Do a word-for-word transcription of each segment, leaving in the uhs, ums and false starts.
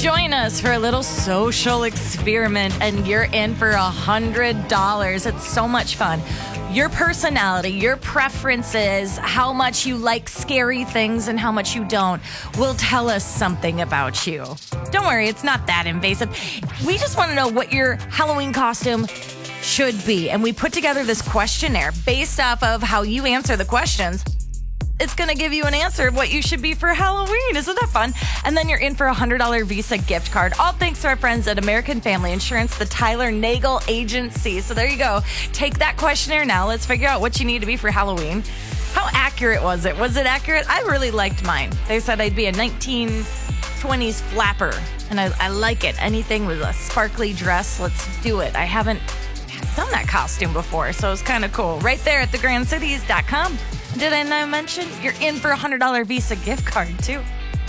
join us for a little social experiment, and you're in for a hundred dollars. It's so much fun. Your personality, your preferences, how much you like scary things and how much you don't will tell us something about you. Don't worry, it's not that invasive. We just want to know what your Halloween costume should be. And we put together this questionnaire based off of how you answer the questions. It's going to give you an answer of what you should be for Halloween. Isn't that fun? And then you're in for a one hundred dollars Visa gift card. All thanks to our friends at American Family Insurance, the Tyler Nagel Agency. So there you go. Take that questionnaire now. Let's figure out what you need to be for Halloween. How accurate was it? Was it accurate? I really liked mine. They said I'd be a nineteen twenties flapper, and I, I like it. Anything with a sparkly dress, let's do it. I haven't done that costume before, so it's kind of cool. Right there at the grand cities dot com. Did I not mention you're in for a one hundred dollars Visa gift card, too?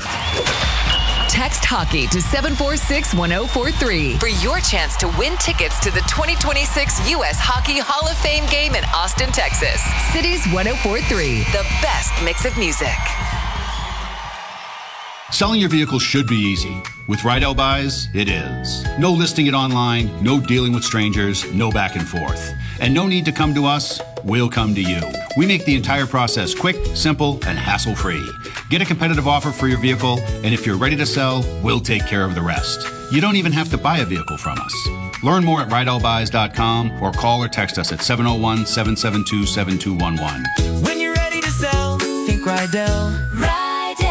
Text hockey to seven four six, one zero four three for your chance to win tickets to the twenty twenty-six U S Hockey Hall of Fame game in Austin, Texas. Cities one zero four three, the best mix of music. Selling your vehicle should be easy. With Rydell Buys, it is. No listing it online, no dealing with strangers, no back and forth. And no need to come to us, we'll come to you. We make the entire process quick, simple, and hassle-free. Get a competitive offer for your vehicle, and if you're ready to sell, we'll take care of the rest. You don't even have to buy a vehicle from us. Learn more at rydell buys dot com or call or text us at seven oh one, seven seven two, seven two one one. When you're ready to sell, think Rydell. Rydell.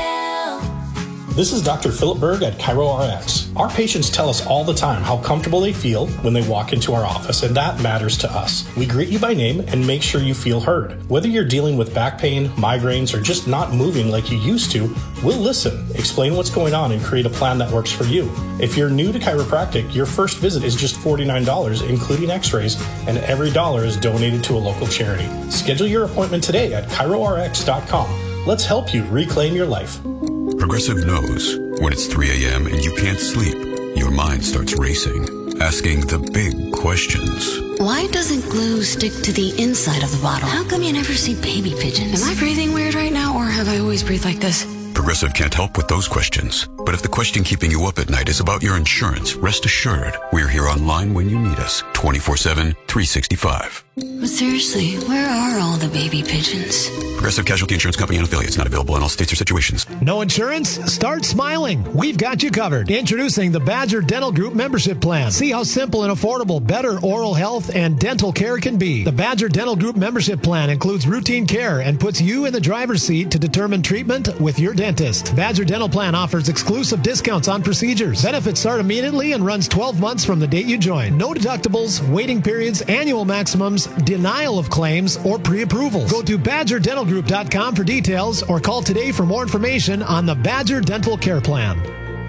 This is Doctor Philip Berg at ChiroRx. Our patients tell us all the time how comfortable they feel when they walk into our office, and that matters to us. We greet you by name and make sure you feel heard. Whether you're dealing with back pain, migraines, or just not moving like you used to, we'll listen, explain what's going on, and create a plan that works for you. If you're new to chiropractic, your first visit is just forty-nine dollars, including x-rays, and every dollar is donated to a local charity. Schedule your appointment today at chiro R X dot com. Let's help you reclaim your life. Progressive knows when it's three a.m. and you can't sleep, your mind starts racing, asking the big questions. Why doesn't glue stick to the inside of the bottle? How come you never see baby pigeons? Am I breathing weird right now, or have I always breathed like this? Progressive can't help with those questions. But if the question keeping you up at night is about your insurance, rest assured, we're here online when you need us, twenty-four seven, three sixty-five. But seriously, where are all the baby pigeons? Progressive Casualty Insurance Company and affiliates, not available in all states or situations. No insurance? Start smiling. We've got you covered. Introducing the Badger Dental Group membership plan. See how simple and affordable better oral health and dental care can be. The Badger Dental Group membership plan includes routine care and puts you in the driver's seat to determine treatment with your dentist. Badger Dental Plan offers exclusive discounts on procedures. Benefits start immediately and runs twelve months from the date you join. No deductibles, waiting periods, annual maximums, denial of claims, or pre-approvals. Go to badger dental group dot com for details or call today for more information on the Badger Dental Care Plan.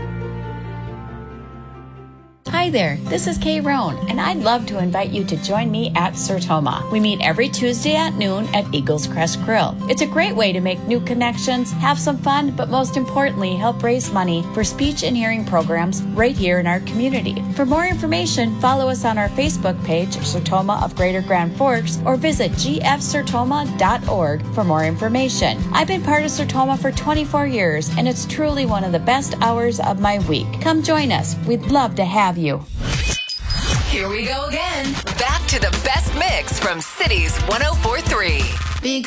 Hi there, this is Kay Roan, and I'd love to invite you to join me at Sertoma. We meet every Tuesday at noon at Eagles Crest Grill. It's a great way to make new connections, have some fun, but most importantly, help raise money for speech and hearing programs right here in our community. For more information, follow us on our Facebook page, Sertoma of Greater Grand Forks, or visit g f sertoma dot org for more information. I've been part of Sertoma for twenty-four years, and it's truly one of the best hours of my week. Come join us. We'd love to have you. Here we go again. Back to the best mix from Cities one oh four three. Big